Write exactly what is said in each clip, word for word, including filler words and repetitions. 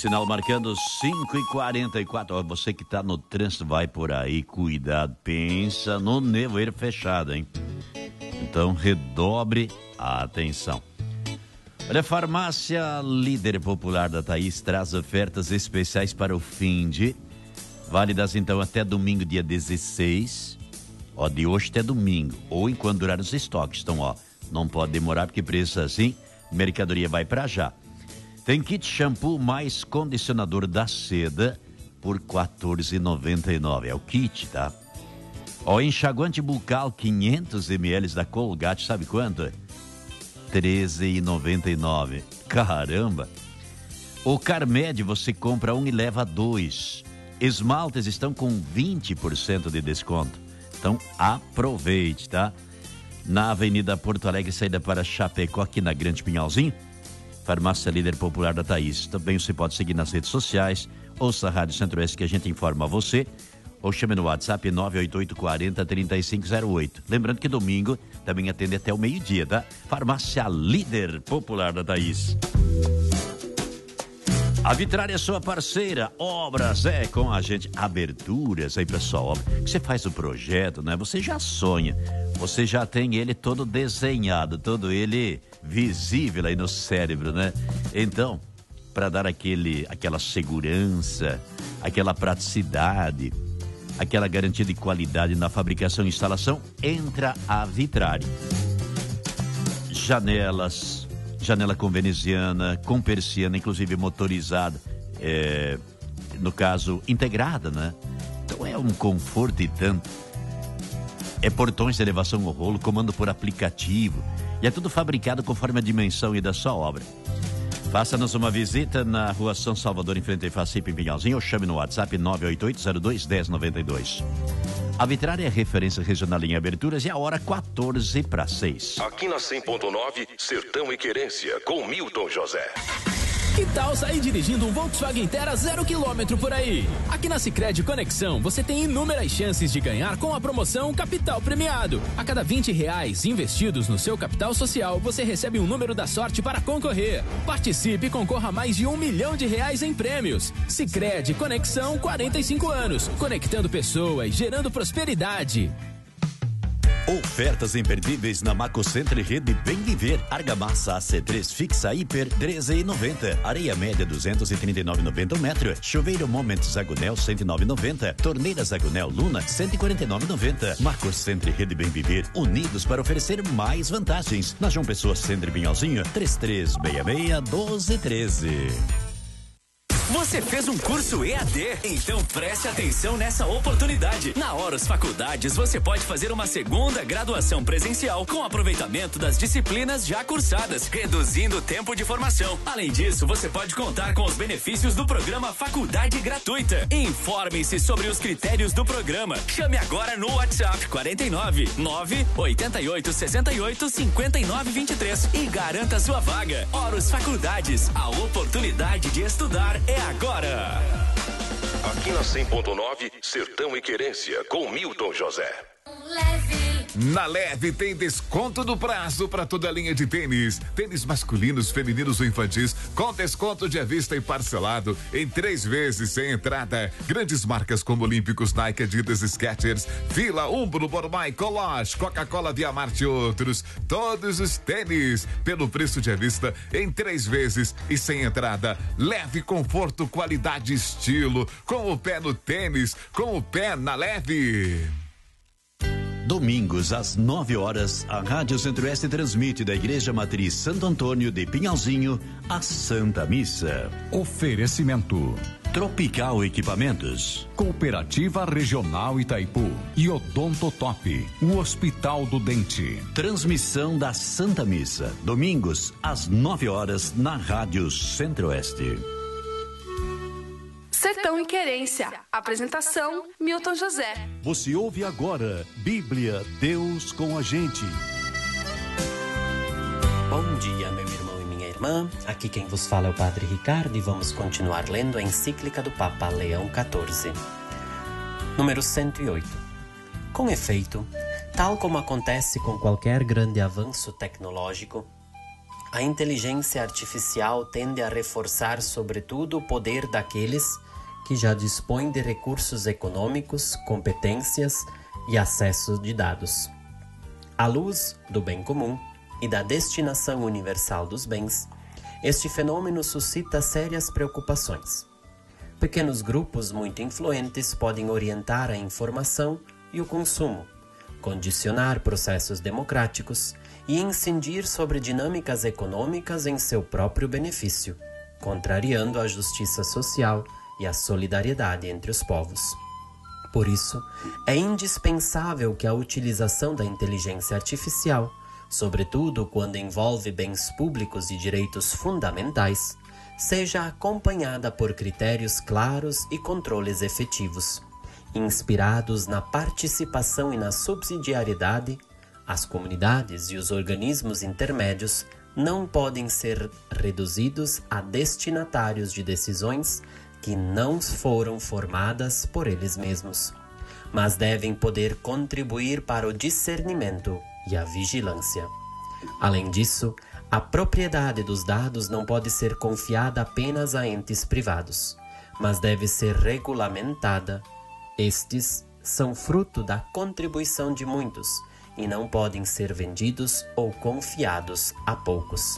Sinal marcando cinco e quarenta e quatro. Você que está no trânsito, vai por aí, cuidado. Pensa no nevoeiro fechado, hein? Então, redobre a atenção. Olha, a farmácia Líder Popular da Thaís traz ofertas especiais para o fim de... válidas, então, até domingo, dia dezesseis. Ó, de hoje até domingo. Ou enquanto durar os estoques. Então, ó, não pode demorar, porque preço assim, mercadoria vai para já. Tem kit shampoo mais condicionador da Seda por quatorze reais e noventa e nove centavos. É o kit, tá? Ó, enxaguante bucal quinhentos mililitros da Colgate, sabe quanto? treze reais e noventa e nove centavos. Caramba! O Carmed você compra um e leva dois. Esmaltes estão com vinte por cento de desconto. Então aproveite, tá? Na Avenida Porto Alegre, saída para Chapecó, aqui na Grande Pinhalzinho. Farmácia Líder Popular da Thaís. Também você pode seguir nas redes sociais. Ouça a Rádio Centro-Oeste que a gente informa você. Ou chame no WhatsApp nove oito oito, quarenta, trinta e cinco zero oito. Lembrando que domingo também atende até o meio-dia, tá? Farmácia Líder Popular da Thaís. A Vitrária é sua parceira. Obras é com a gente. Aberturas aí pra sua obra. Que você faz o projeto, né? Você já sonha. Você já tem ele todo desenhado, todo ele visível aí no cérebro, né? Então, para dar aquele, aquela segurança, aquela praticidade, aquela garantia de qualidade na fabricação e instalação, entra a Vitrária. Janelas, janela com veneziana, com persiana, inclusive motorizada, é, no caso, integrada, né? Então é um conforto e tanto. É portões de elevação ao rolo, comando por aplicativo, e é tudo fabricado conforme a dimensão e da sua obra. Faça-nos uma visita na Rua São Salvador, em frente a Facip, em Pinhalzinho, ou chame no WhatsApp nove oito oito, zero dois, um zero nove dois. A Vitrária é referência regional em aberturas e a hora quatorze para seis. Aqui na cem ponto nove, Sertão e Querência, com Milton José. Que tal sair dirigindo um Volkswagen Terra zero quilômetro por aí? Aqui na Sicredi Conexão você tem inúmeras chances de ganhar com a promoção Capital Premiado. A cada vinte reais investidos no seu capital social, você recebe um número da sorte para concorrer. Participe e concorra a mais de um milhão de reais em prêmios. Sicredi Conexão, quarenta e cinco anos. Conectando pessoas, gerando prosperidade. Ofertas imperdíveis na Macocenter Rede Bem Viver. Argamassa A C três fixa hiper treze reais e noventa centavos. Areia média duzentos e trinta e nove reais e noventa centavos o metro. Chuveiro Moment Zagonel cento e nove reais e noventa centavos. Torneira Zagonel Luna cento e quarenta e nove reais e noventa centavos. Macocenter Rede Bem Viver, unidos para oferecer mais vantagens. Na João Pessoa Centro Pinhalzinho, três três seis seis, doze treze. Você fez um curso E A D? Então preste atenção nessa oportunidade. Na Horus Faculdades você pode fazer uma segunda graduação presencial com aproveitamento das disciplinas já cursadas, reduzindo o tempo de formação. Além disso, você pode contar com os benefícios do programa Faculdade Gratuita. Informe-se sobre os critérios do programa. Chame agora no WhatsApp quarenta e nove, nove oito oito, seis oito, cinco nove dois três e garanta sua vaga. Horus Faculdades, a oportunidade de estudar é agora. Aqui na cem ponto nove, Sertão e Querência, com Milton José. Leve. Na Leve tem desconto do prazo para toda a linha de tênis. Tênis masculinos, femininos ou infantis, com desconto de à vista e parcelado em três vezes sem entrada. Grandes marcas como Olímpicos, Nike, Adidas, Skechers, Fila, Umbro, Bormai, Coloche, Coca-Cola, Diamante e outros. Todos os tênis pelo preço de à vista em três vezes e sem entrada. Leve, conforto, qualidade e estilo. Com o pé no tênis, com o pé na Leve. Domingos, às nove horas, a Rádio Centro-Oeste transmite da Igreja Matriz Santo Antônio de Pinhalzinho a Santa Missa. Oferecimento: Tropical Equipamentos, Cooperativa Regional Itaipu e Odontotop, o Hospital do Dente. Transmissão da Santa Missa, domingos, às nove horas, na Rádio Centro-Oeste. Sertão e Querência. Apresentação, Milton José. Você ouve agora Bíblia, Deus com a gente. Bom dia, meu irmão e minha irmã. Aqui quem vos fala é o Padre Ricardo e vamos continuar lendo a encíclica do Papa Leão quatorze. Número cento e oito. Com efeito, tal como acontece com qualquer grande avanço tecnológico, a inteligência artificial tende a reforçar, sobretudo, o poder daqueles que já dispõem de recursos econômicos, competências e acesso de dados. À luz do bem comum e da destinação universal dos bens, este fenômeno suscita sérias preocupações. Pequenos grupos muito influentes podem orientar a informação e o consumo, condicionar processos democráticos e incidir sobre dinâmicas econômicas em seu próprio benefício, contrariando a justiça social e a solidariedade entre os povos. Por isso, é indispensável que a utilização da inteligência artificial, sobretudo quando envolve bens públicos e direitos fundamentais, seja acompanhada por critérios claros e controles efetivos. Inspirados na participação e na subsidiariedade, as comunidades e os organismos intermédios não podem ser reduzidos a destinatários de decisões que não foram formadas por eles mesmos, mas devem poder contribuir para o discernimento e a vigilância. Além disso, a propriedade dos dados não pode ser confiada apenas a entes privados, mas deve ser regulamentada. Estes são fruto da contribuição de muitos e não podem ser vendidos ou confiados a poucos.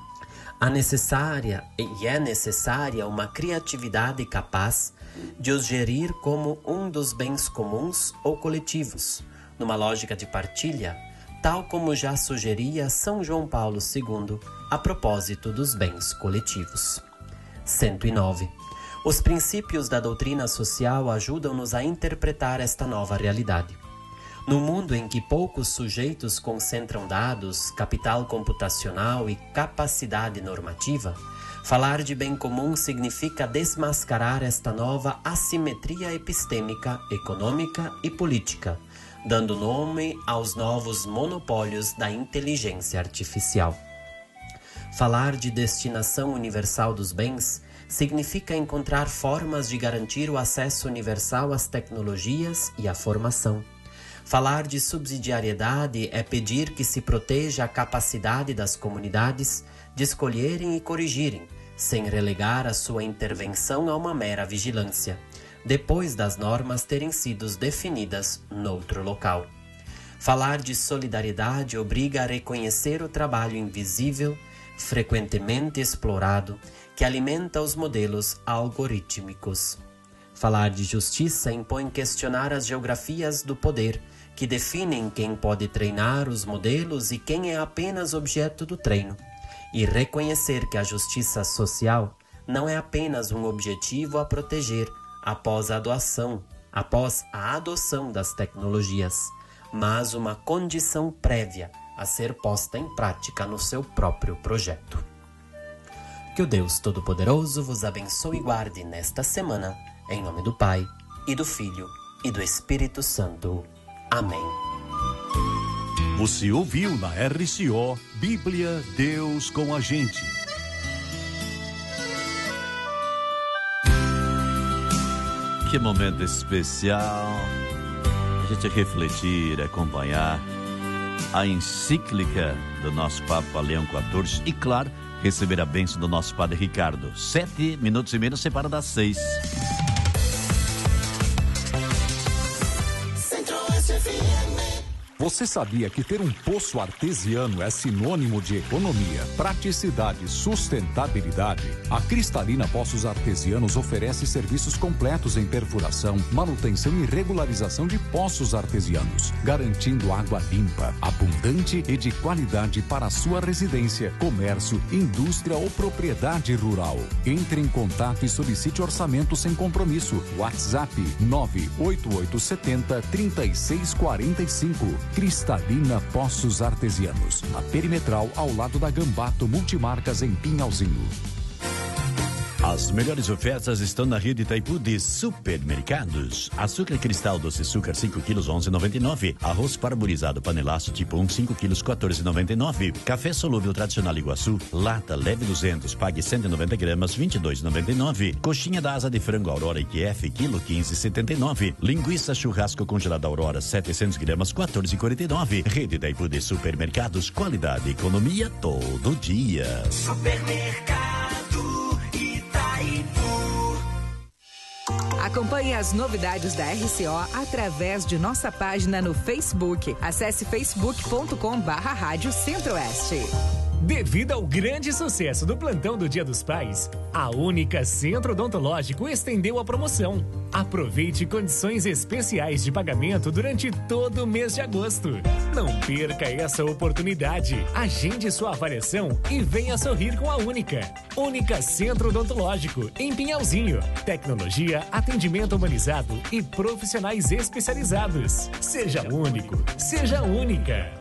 A necessária, e é necessária uma criatividade capaz de os gerir como um dos bens comuns ou coletivos, numa lógica de partilha, tal como já sugeria São João Paulo segundo a propósito dos bens coletivos. cento e nove. Os princípios da doutrina social ajudam-nos a interpretar esta nova realidade. No mundo em que poucos sujeitos concentram dados, capital computacional e capacidade normativa, falar de bem comum significa desmascarar esta nova assimetria epistêmica, econômica e política, dando nome aos novos monopólios da inteligência artificial. Falar de destinação universal dos bens significa encontrar formas de garantir o acesso universal às tecnologias e à formação. Falar de subsidiariedade é pedir que se proteja a capacidade das comunidades de escolherem e corrigirem, sem relegar a sua intervenção a uma mera vigilância, depois das normas terem sido definidas noutro local. Falar de solidariedade obriga a reconhecer o trabalho invisível, frequentemente explorado, que alimenta os modelos algorítmicos. Falar de justiça impõe questionar as geografias do poder, que definem quem pode treinar os modelos e quem é apenas objeto do treino, e reconhecer que a justiça social não é apenas um objetivo a proteger após a adoção, após a adoção das tecnologias, mas uma condição prévia a ser posta em prática no seu próprio projeto. Que o Deus Todo-Poderoso vos abençoe e guarde nesta semana, em nome do Pai, e do Filho, e do Espírito Santo. Amém. Você ouviu na R C O Bíblia Deus com a gente. Que momento especial. A gente refletir, acompanhar a encíclica do nosso Papa Leão quatorze e, claro, receber a bênção do nosso Padre Ricardo. Sete minutos e meio separa das seis. Você sabia que ter um poço artesiano é sinônimo de economia, praticidade e sustentabilidade? A Cristalina Poços Artesianos oferece serviços completos em perfuração, manutenção e regularização de poços artesianos, garantindo água limpa, abundante e de qualidade para a sua residência, comércio, indústria ou propriedade rural. Entre em contato e solicite orçamento sem compromisso. WhatsApp nove oito oito sete zero, três seis quatro cinco. Cristalina Poços Artesianos, na Perimetral, ao lado da Gambato Multimarcas, em Pinhalzinho. As melhores ofertas estão na rede Itaipu de supermercados. Açúcar cristal doce açúcar cinco quilos onze e noventa e nove. Arroz parboilizado panelaço tipo um cinco quilos quatorze e noventa e nove. Café solúvel tradicional Iguaçu lata leve duzentos, pague cento e noventa gramas vinte e dois e noventa e nove. Coxinha da asa de frango Aurora I Q F quilo quinze e setenta e nove. Linguiça churrasco congelada Aurora setecentos gramas quatorze e quarenta e nove. Rede Itaipu de supermercados, qualidade e economia todo dia. Supermercado Acompanhe as novidades da R C O através de nossa página no Facebook. Acesse facebook ponto com barra Rádio Centro-Oeste. Devido ao grande sucesso do plantão do Dia dos Pais, a Única Centro Odontológico estendeu a promoção. Aproveite condições especiais de pagamento durante todo o mês de agosto. Não perca essa oportunidade. Agende sua avaliação e venha sorrir com a Única. Única Centro Odontológico, em Pinhalzinho. Tecnologia, atendimento humanizado e profissionais especializados. Seja único, seja única.